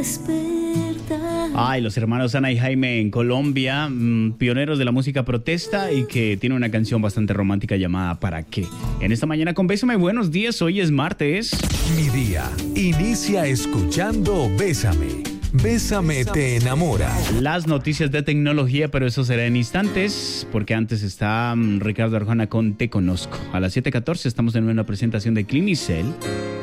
despertar. Ay, los hermanos Ana y Jaime en Colombia, pioneros de la música protesta y que tiene una canción bastante romántica llamada ¿Para qué? En esta mañana con Bésame, buenos días, hoy es martes. Mi día inicia escuchando Bésame. Bésame te enamora. Las noticias de tecnología, pero eso será en instantes, porque antes está Ricardo Arjona con Te Conozco. A las 7:14 estamos en una presentación de Clinicel.